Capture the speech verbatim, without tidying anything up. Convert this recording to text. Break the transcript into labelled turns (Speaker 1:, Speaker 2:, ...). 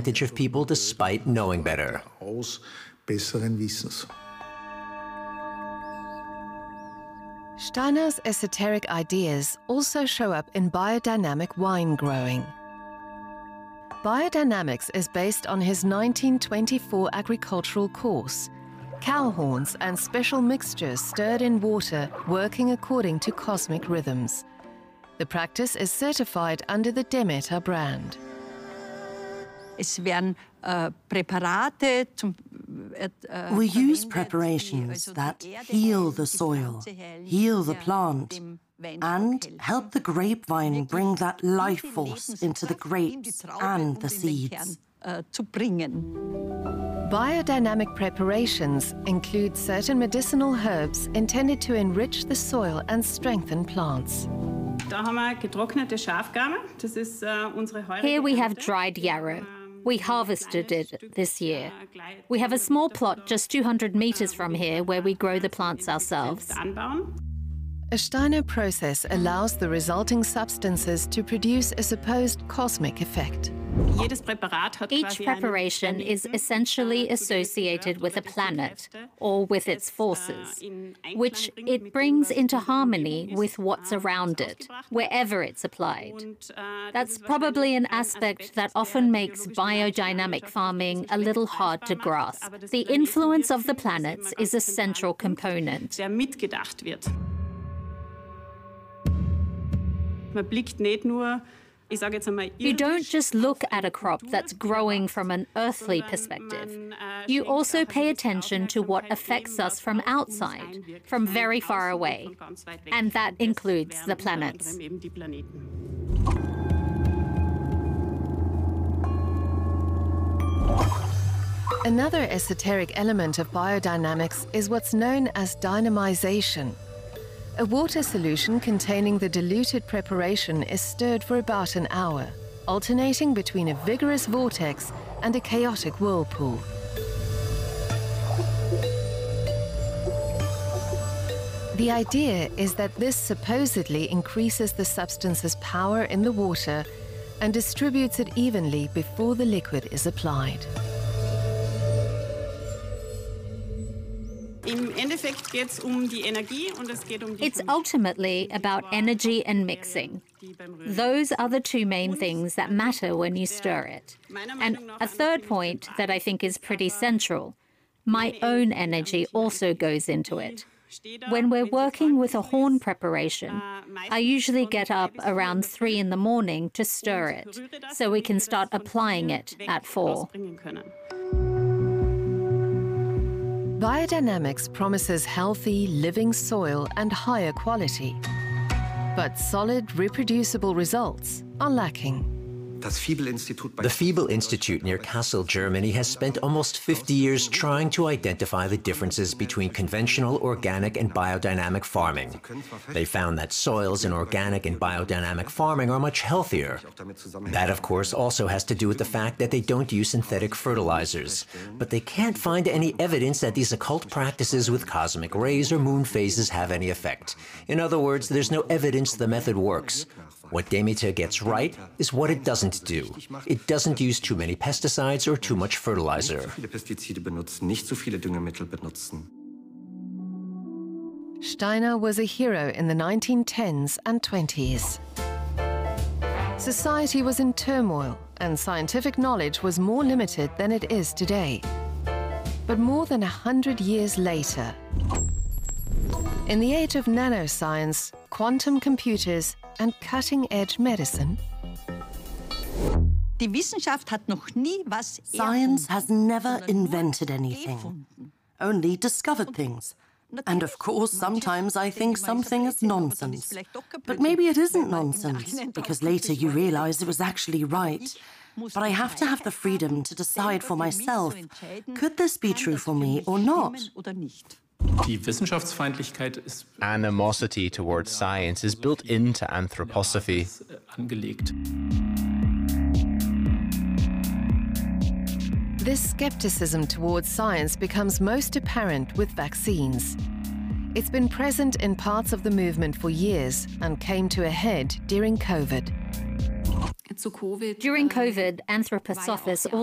Speaker 1: advantage of people despite knowing better.
Speaker 2: Steiner's esoteric ideas also show up in biodynamic wine growing. Biodynamics is based on his nineteen twenty-four agricultural course. Cow horns and special mixtures stirred in water working according to cosmic rhythms. The practice is certified under the Demeter brand.
Speaker 3: Es werden äh, Präparate zum
Speaker 4: We use preparations that heal the soil, heal the plant, and help the grapevine bring that life force into the grapes and the seeds.
Speaker 2: Biodynamic preparations include certain medicinal herbs intended to enrich the soil and strengthen plants.
Speaker 5: Here we have dried yarrow. We harvested it this year. We have a small plot just two hundred meters from here where we grow the plants ourselves.
Speaker 2: A Steiner process allows the resulting substances to produce a supposed cosmic effect.
Speaker 5: Each preparation is essentially associated with a planet or with its forces, which it brings into harmony with what's around it, wherever it's applied. That's probably an aspect that often makes biodynamic farming a little hard to grasp. The influence of the planets is a central component. You don't just look at a crop that's growing from an earthly perspective. You also pay attention to what affects us from outside, from very far away. And that includes the planets.
Speaker 2: Another esoteric element of biodynamics is what's known as dynamization. A water solution containing the diluted preparation is stirred for about an hour, alternating between a vigorous vortex and a chaotic whirlpool. The idea is that this supposedly increases the substance's power in the water and distributes it evenly before the liquid is applied.
Speaker 5: It's ultimately about energy and mixing. Those are the two main things that matter when you stir it. And a third point that I think is pretty central, my own energy also goes into it. When we're working with a horn preparation, I usually get up around three in the morning to stir it, so we can start applying it at four.
Speaker 2: Biodynamics promises healthy, living soil and higher quality. But solid, reproducible results are lacking.
Speaker 1: The Fiebel Institute near Kassel, Germany, has spent almost fifty years trying to identify the differences between conventional organic and biodynamic farming. They found that soils in organic and biodynamic farming are much healthier. That, of course, also has to do with the fact that they don't use synthetic fertilizers. But they can't find any evidence that these occult practices with cosmic rays or moon phases have any effect. In other words, there's no evidence the method works. What Demeter gets right is what it doesn't do. It doesn't use too many pesticides or too much fertilizer.
Speaker 2: Steiner was a hero in the nineteen tens and twenties. Society was in turmoil and scientific knowledge was more limited than it is today. But more than a hundred years later, in the age of nanoscience, quantum computers, and cutting-edge medicine,
Speaker 4: science has never invented anything, only discovered things. And of course, sometimes I think something is nonsense. But maybe it isn't nonsense, because later you realize it was actually right. But I have to have the freedom to decide for myself, could this be true for me or not?
Speaker 6: Animosity towards science is built into anthroposophy.
Speaker 2: This skepticism towards science becomes most apparent with vaccines. It's been present in parts of the movement for years and came to a head during COVID.
Speaker 5: During COVID, anthroposophists